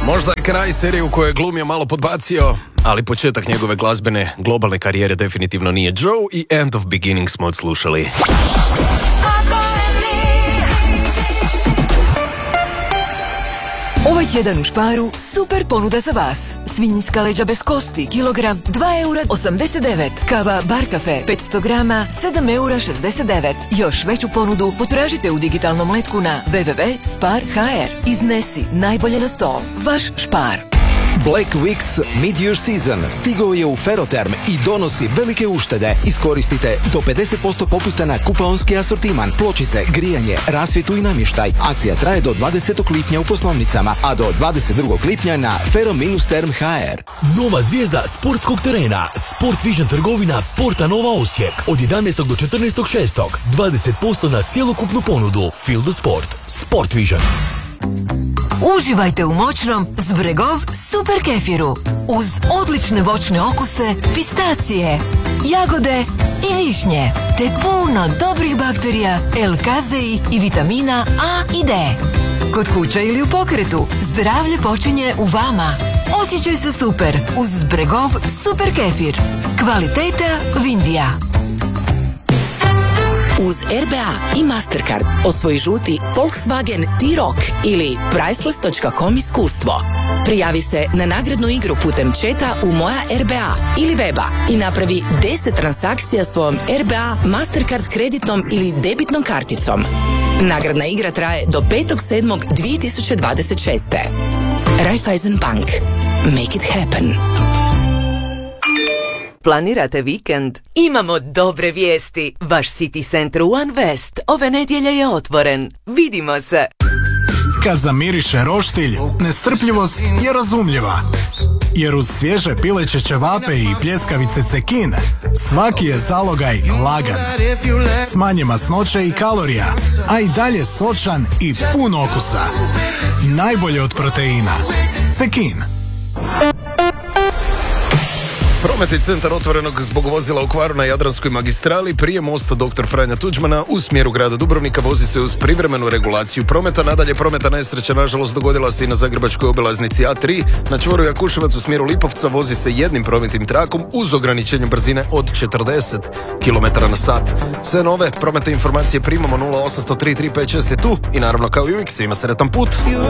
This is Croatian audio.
Možda je kraj serije u kojoj je glumio malo podbacio, ali početak njegove glazbene globalne karijere definitivno nije. Joe i End of Beginning smo odslušali. Ovaj tjedan u Sparu super ponuda za vas. Svinjska leđa bez kosti, kilogram, 2,89 €. Kava Bar Cafe, 500 grama, 7,69 €. Još veću ponudu potražite u digitalnom letku na www.spar.hr. Iznesi najbolje na stol. Vaš Spar. Black Weeks Mid-Year Season stigao je u Ferroterm i donosi velike uštede. Iskoristite do 50% popusta na kupaonski asortiman, pločice, grijanje, rasvjetu i namještaj. Akcija traje do 20. lipnja u poslovnicama, a do 22. lipnja na Ferro-Term.hr. Nova zvijezda sportskog terena, Sport Vision trgovina Porta Nova Osijek. Od 11. do 14.6. 20% na cjelokupnu ponudu. Feel the sport. Sport Vision. Uživajte u moćnom Zbregov super kefiru uz odlične voćne okuse, pistacije, jagode i višnje, te puno dobrih bakterija, L-kazei i vitamina A i D. Kod kuće ili u pokretu, zdravlje počinje u vama. Osjećaj se super uz Zbregov super kefir. Kvaliteta Vindija. Uz RBA i Mastercard osvoji žuti Volkswagen T-Roc ili Priceless.com iskustvo. Prijavi se na nagradnu igru putem četa u Moja RBA ili weba i napravi 10 transakcija svojom RBA Mastercard kreditnom ili debitnom karticom. Nagradna igra traje do 5.7.2026. Raiffeisen Bank. Make it happen. Planirate vikend? Imamo dobre vijesti. Vaš City Center One West ove nedjelje je otvoren. Vidimo se! Kad zamiriše roštilj, nestrpljivost je razumljiva. Jer uz svježe pileće ćevape i pljeskavice Cekin, svaki je zalogaj lagan. S manje masnoće i kalorija, a i dalje sočan i pun okusa. Najbolje od proteina. Cekin. Prometni centar otvorenog zbog vozila u kvaru na Jadranskoj magistrali prije mosta Dr. Franja Tuđmana u smjeru grada Dubrovnika vozi se uz privremenu regulaciju prometa. Nadalje, prometna nesreća nažalost dogodila se i na zagrebačkoj obilaznici A3. Na čvoru Jakuševac u smjeru Lipovca vozi se jednim prometnim trakom uz ograničenje brzine od 40 km/h. Sve nove prometne informacije primamo 0800 335 6 je tu i naravno kao i uvijek svima sretan put.